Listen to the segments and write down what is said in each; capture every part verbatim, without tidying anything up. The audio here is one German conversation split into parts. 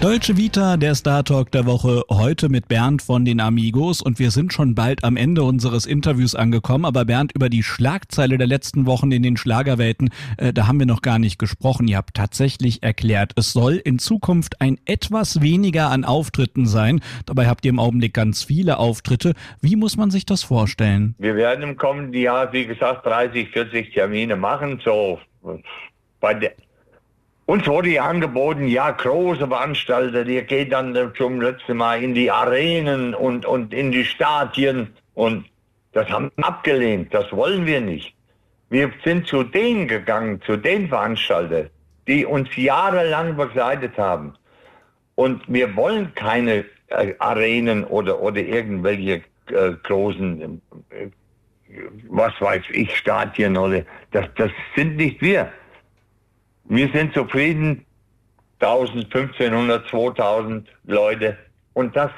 Dolce Vita, der Star Talk der Woche, heute mit Bernd von den Amigos, und wir sind schon bald am Ende unseres Interviews angekommen, aber Bernd, über die Schlagzeile der letzten Wochen in den Schlagerwelten, äh, da haben wir noch gar nicht gesprochen. Ihr habt tatsächlich erklärt, es soll in Zukunft ein etwas weniger an Auftritten sein. Dabei habt ihr im Augenblick ganz viele Auftritte. Wie muss man sich das vorstellen? Wir werden im kommenden Jahr, wie gesagt, dreißig, vierzig Termine machen, so bei der Uns wurde ja angeboten, ja, große Veranstalter, die geht dann zum letzten Mal in die Arenen und, und in die Stadien, und das haben wir abgelehnt, das wollen wir nicht. Wir sind zu denen gegangen, zu den Veranstaltern, die uns jahrelang begleitet haben, und wir wollen keine äh, Arenen oder, oder irgendwelche äh, großen, äh, was weiß ich, Stadien, oder das, das sind nicht wir. Wir sind zufrieden, tausend, fünfzehnhundert, zweitausend Leute, und das,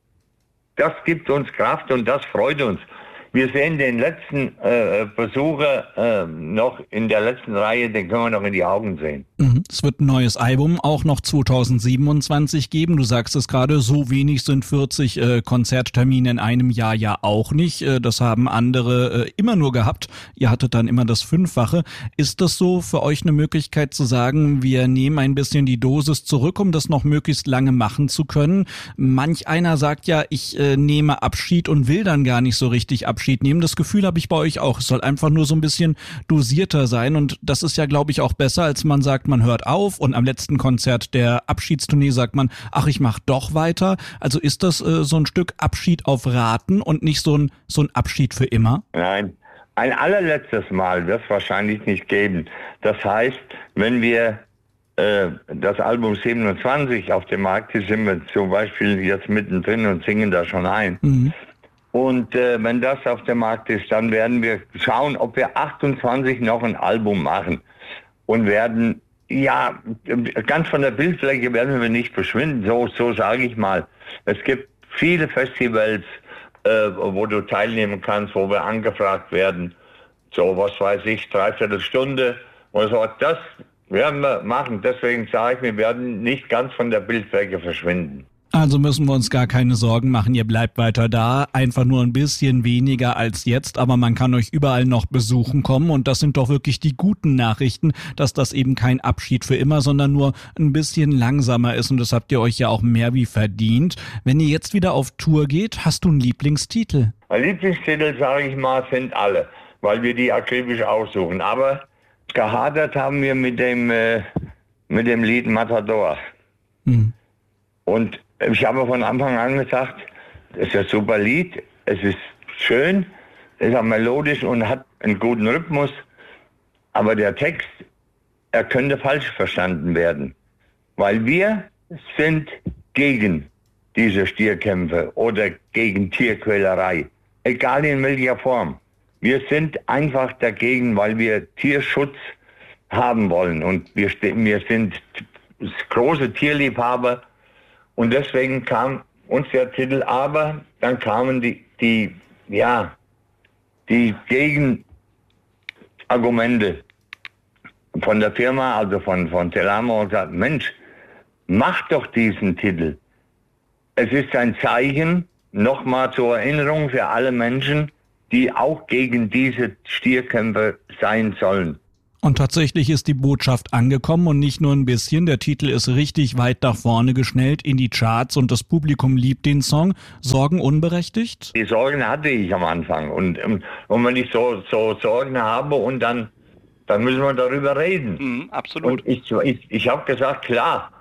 das gibt uns Kraft und das freut uns. Wir sehen den letzten äh, Besucher äh, noch in der letzten Reihe, den können wir noch in die Augen sehen. Mhm. Es wird ein neues Album auch noch zweitausendsiebenundzwanzig geben. Du sagst es gerade, so wenig sind vierzig äh, Konzerttermine in einem Jahr ja auch nicht. Äh, das haben andere äh, immer nur gehabt. Ihr hattet dann immer das Fünffache. Ist das so für euch eine Möglichkeit zu sagen, wir nehmen ein bisschen die Dosis zurück, um das noch möglichst lange machen zu können? Manch einer sagt ja, ich äh, nehme Abschied und will dann gar nicht so richtig Abschied nehmen. Das Gefühl habe ich bei euch auch. Es soll einfach nur so ein bisschen dosierter sein, und das ist ja, glaube ich, auch besser, als man sagt, man hört auf und am letzten Konzert der Abschiedstournee sagt man, ach, ich mache doch weiter. Also ist das äh, so ein Stück Abschied auf Raten und nicht so ein, so ein Abschied für immer? Nein, ein allerletztes Mal wird es wahrscheinlich nicht geben. Das heißt, wenn wir äh, das Album siebenundzwanzig auf dem Markt ist, sind wir zum Beispiel jetzt mittendrin und singen da schon ein. Mhm. Und äh, wenn das auf dem Markt ist, dann werden wir schauen, ob wir achtundzwanzig noch ein Album machen. Und werden, ja, ganz von der Bildfläche werden wir nicht verschwinden, so, so sage ich mal. Es gibt viele Festivals, äh, wo du teilnehmen kannst, wo wir angefragt werden. So, was weiß ich, dreiviertel Stunde. Und so, das werden wir machen. Deswegen sage ich, wir werden nicht ganz von der Bildfläche verschwinden. Also müssen wir uns gar keine Sorgen machen, ihr bleibt weiter da, einfach nur ein bisschen weniger als jetzt, aber man kann euch überall noch besuchen kommen, und das sind doch wirklich die guten Nachrichten, dass das eben kein Abschied für immer, sondern nur ein bisschen langsamer ist, und das habt ihr euch ja auch mehr wie verdient. Wenn ihr jetzt wieder auf Tour geht, hast du einen Lieblingstitel? Mein Lieblingstitel, sage ich mal, sind alle, weil wir die akribisch aussuchen, aber gehadert haben wir mit dem, äh, mit dem Lied Matador. Hm. Und ich habe von Anfang an gesagt, es ist ein super Lied, es ist schön, es ist auch melodisch und hat einen guten Rhythmus, aber der Text, er könnte falsch verstanden werden, weil wir sind gegen diese Stierkämpfe oder gegen Tierquälerei, egal in welcher Form. Wir sind einfach dagegen, weil wir Tierschutz haben wollen, und wir, wir sind große Tierliebhaber. Und deswegen kam uns der Titel, aber dann kamen die, die, ja, die Gegenargumente von der Firma, also von, von Telamo, und gesagt, Mensch, mach doch diesen Titel. Es ist ein Zeichen, nochmal zur Erinnerung für alle Menschen, die auch gegen diese Stierkämpfe sein sollen. Und tatsächlich ist die Botschaft angekommen, und nicht nur ein bisschen. Der Titel ist richtig weit nach vorne geschnellt in die Charts, und das Publikum liebt den Song. Sorgen unberechtigt? Die Sorgen hatte ich am Anfang. Und, und wenn ich so, so Sorgen habe, und dann, dann müssen wir darüber reden. Mhm, absolut. Und ich, ich, ich habe gesagt, klar,